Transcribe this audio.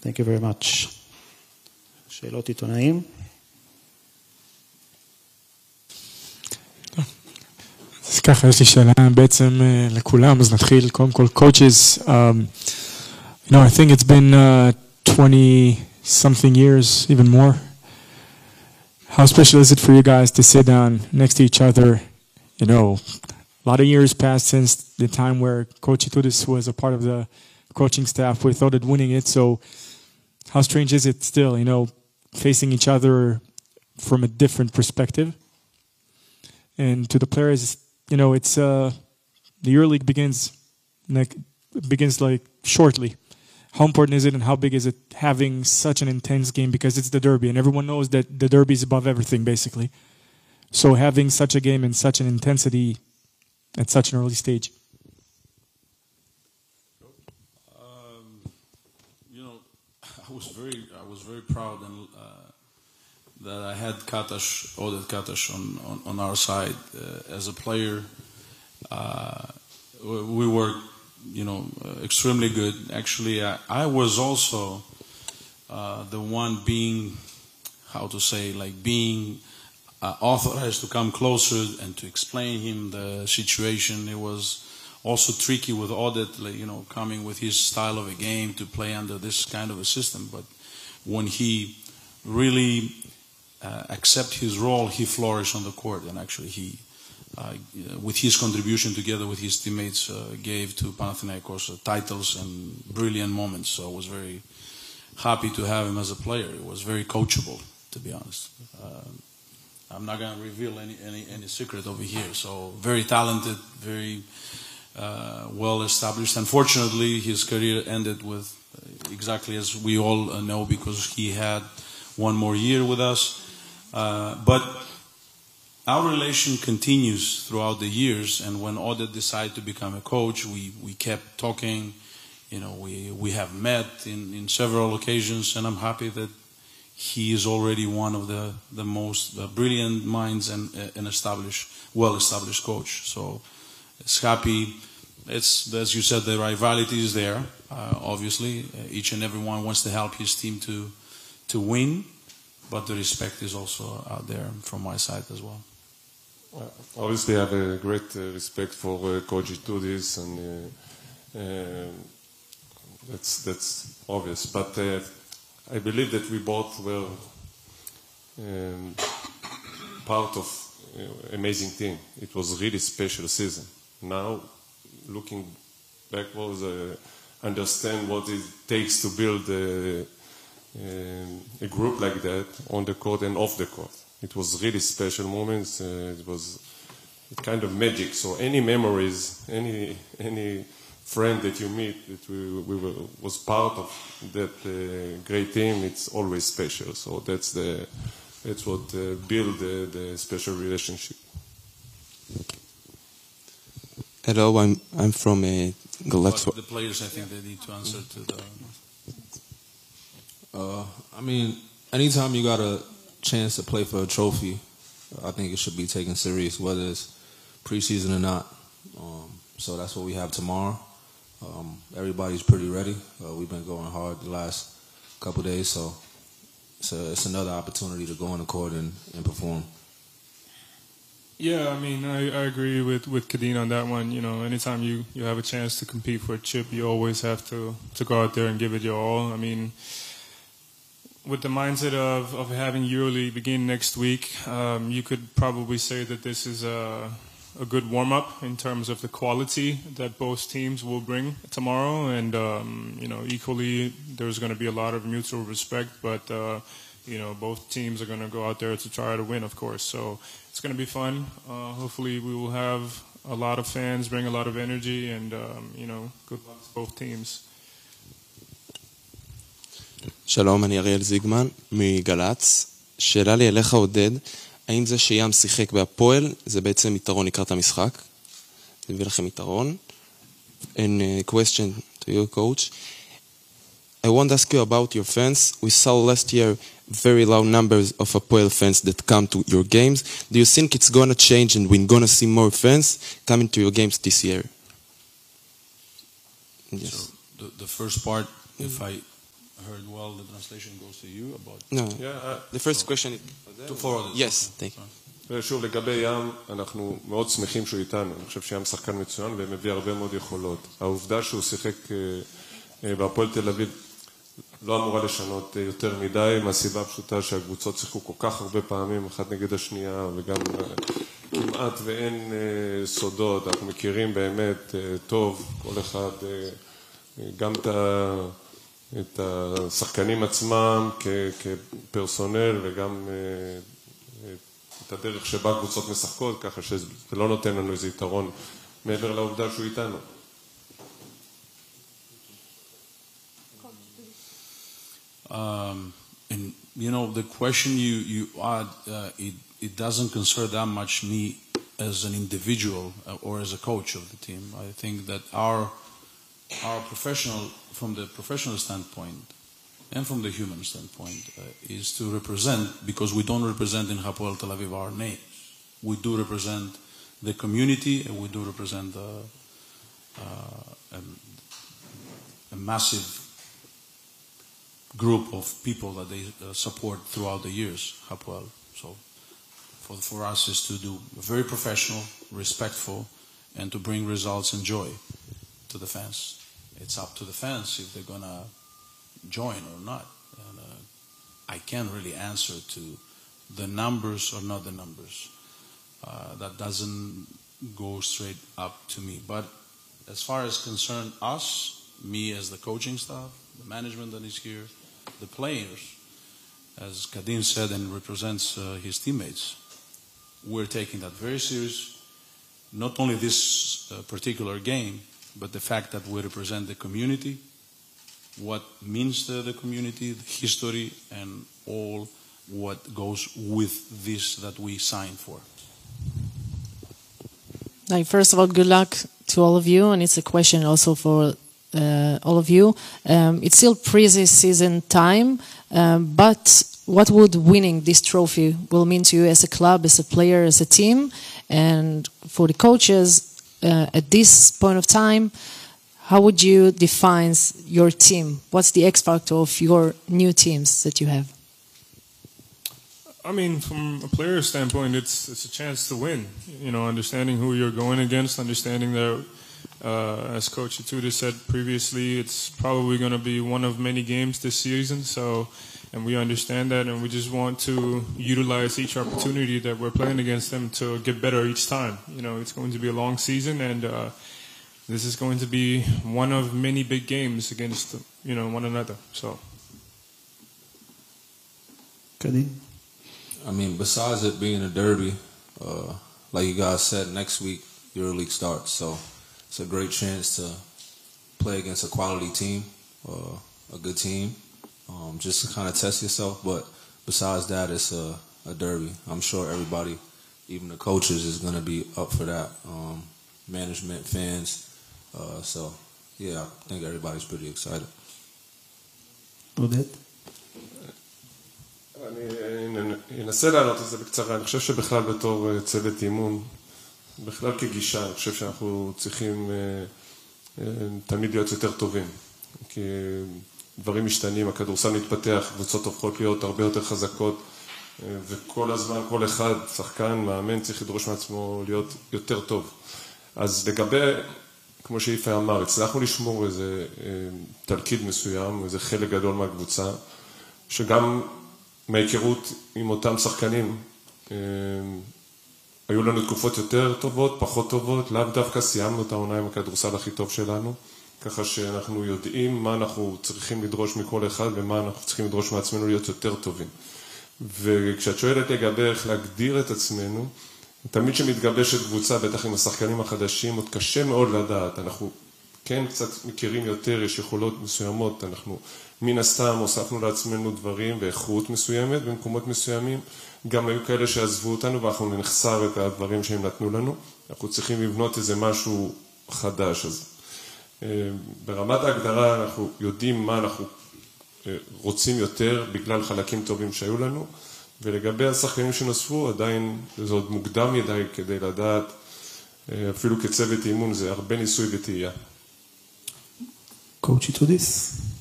Thank you very much. שאלות עיתונאים? אז ככה, יש לי שאלה בעצם לכולם, אז נתחיל קודם כל, coaches, you know, I think it's been 20-something years, even more. How special is it for you guys to sit down next to each other? You know, a lot of years passed since the time where Coach Itoudis was a part of the coaching staff with Oded winning it, so how strange is it still, you know, facing each other from a different perspective? And to the players, you know, it's the EuroLeague begins like shortly. How important is it and how big is it having such an intense game, because it's the derby and everyone knows that the derby is above everything basically. So having such a game and such an intensity at such an early stage. You know, I was very proud and that I had Oded Katash on our side as a player. We were, you know, extremely good. Actually, I was also the one being, how to say, like being authorized to come closer and to explain him the situation. It was also tricky with Oded, like, you know, coming with his style of a game to play under this kind of a system. But when he really accept his role, he flourished on the court, and actually he, with his contribution together with his teammates, gave to Panathinaikos titles and brilliant moments. So I was very happy to have him as a player. He was very coachable, to be honest. I'm not going to reveal any secret over here. So very talented, very well established. Unfortunately, his career ended with exactly as we all know, because he had one more year with us. But our relation continues throughout the years, and when Oded decided to become a coach, we kept talking. You know, we have met in several occasions, and I'm happy that he is already one of the most brilliant minds and an well-established coach. So it's happy. It's, as you said, the rivalry is there. Obviously, each and everyone wants to help his team to win. But the respect is also out there from my side as well. Obviously, I have a great respect for Coach Itoudis, and that's obvious. But I believe that we both were part of amazing team. It was a really special season. Now, looking backwards, I understand what it takes to build a group like that on the court and off the court. It was really special moments. It was kind of magic. So any memories, any friend that you meet that was part of that great team, it's always special. So that's what build the special relationship. Hello, I'm from Galatz. The players, I think they need to answer to the. I mean, anytime you got a chance to play for a trophy, I think it should be taken serious, whether it's preseason or not. So that's what we have tomorrow. Everybody's pretty ready. We've been going hard the last couple of days, so it's another opportunity to go on the court and perform. Yeah, I mean, I agree with Kadeen on that one. You know, anytime you have a chance to compete for a chip, you always have to go out there and give it your all. I mean, with the mindset of having EuroLeague begin next week, you could probably say that this is a good warm-up in terms of the quality that both teams will bring tomorrow. And, you know, equally, there's going to be a lot of mutual respect, but, you know, both teams are going to go out there to try to win, of course. So it's going to be fun. Hopefully we will have a lot of fans, bring a lot of energy, and, you know, good luck to both teams. שלום, אני אריאל זיגמן מגלץ. שאלה לי אליך, עודד, האם זה שים שיחק בהפועל, זה בעצם יתרון לקראת המשחק? זה מביא לכם יתרון. And a question to you, coach. I want to ask you about your fans. We saw last year very low numbers of Hapoel fans that come to your games. Do you think it's going to change and we're going to see more fans coming to your games this year? Yes. So the first part, if I heard well, the translation goes to you about... No, Yeah, the first question is... To forward it. Yes, thank you. שוב, לגבי ים, אנחנו מאוד שמחים שהוא איתנו. אני חושב שים שחקן מצוין ומביא הרבה מאוד יכולות. העובדה שהוא שיחק בהפועל תל אביב לא אמורה לשנות יותר מדי, מהסיבה הפשוטה שהקבוצות שיחקו כל כך הרבה פעמים, אחת נגד השנייה, וגם כמעט ואין סודות. אנחנו מכירים באמת טוב, כל אחד, גם את השחקנים עצמם כפרסונל, וגם את הדרך שבה קבוצות משחקות, ככה שזה לא נותן לנו איזה יתרון מעבר לעובדה שהוא איתנו. And you know, the question you add, it doesn't concern that much me as an individual or as a coach of the team. I think that our professional, from the professional standpoint and from the human standpoint, is to represent, because we don't represent in Hapoel Tel Aviv our name. We do represent the community, and we do represent a massive group of people that they support throughout the years, Hapoel. So for us is to do very professional, respectful, and to bring results and joy to the fans. It's up to the fans if they're going to join or not. And I can't really answer to the numbers or not the numbers. That doesn't go straight up to me. But as far as concern us, me as the coaching staff, the management that is here, the players, as Kadin said, and represents his teammates, we're taking that very serious. Not only this particular game, but the fact that we represent the community, what means the community, the history, and all what goes with this that we signed for. First of all, good luck to all of you, and it's a question also for all of you. It's still pre-season time, but what would winning this trophy will mean to you as a club, as a player, as a team, and for the coaches at this point of time? How would you define your team? What's the X factor of your new teams that you have? I mean, from a player standpoint, it's a chance to win. You know, understanding who you're going against, understanding that, as Coach Ituda said previously, it's probably going to be one of many games this season. So, and we understand that, and we just want to utilize each opportunity that we're playing against them to get better each time. You know, it's going to be a long season, and this is going to be one of many big games against, you know, one another. So, Kadin? I mean, besides it being a derby, like you guys said, next week EuroLeague starts, so it's a great chance to play against a quality team, a good team, just to kind of test yourself. But besides that, it's a derby. I'm sure everybody, even the coaches, is going to be up for that. Management, fans. So, yeah, I think everybody's pretty excited. עודד? אני אנסה לענות את זה בקצרה. אני חושב שבכלל בתור צוות אימון, בכלל כגישה, אני חושב שאנחנו צריכים תמיד להיות יותר טובים. כי דברים משתנים, הכדורסל מתפתח, קבוצות הופכות להיות הרבה יותר חזקות, וכל הזמן, כל אחד, שחקן, מאמן, צריך לדרוש מעצמו להיות יותר טוב. אז לגבי, כמו שאיפה אמר, הצלחנו לשמור איזה תלכיד מסוים, איזה חלק גדול מהקבוצה, שגם מההיכרות עם אותם שחקנים, היו לנו תקופות יותר טובות, פחות טובות, לאו דווקא סיימנו את העונה עם הכדורסל הכי טוב שלנו, ככה שאנחנו יודעים מה אנחנו צריכים לדרוש מכל אחד, ומה אנחנו צריכים לדרוש מעצמנו להיות יותר טובים. וכשאת שואלת לגבי איך להגדיר את עצמנו, תמיד שמתגבשת קבוצה, בטח עם השחקנים החדשים, עוד קשה מאוד לדעת. אנחנו כן קצת מכירים יותר, יש יכולות מסוימות, אנחנו מן הסתם הוספנו לעצמנו דברים ואיכות מסוימת במקומות מסוימים. גם היו כאלה שעזבו אותנו ואנחנו נחסר את הדברים שהם נתנו לנו. אנחנו צריכים לבנות איזה משהו חדש. אז ברמת ההגדרה אנחנו יודעים מה אנחנו רוצים יותר בגלל חלקים טובים שהיו לנו. ולגבי השחקנים שנוספו, עדיין זה עוד מוקדם מדי כדי לדעת, אפילו כצוות אימון, זה הרבה ניסוי וטעייה. Coach Itudiz?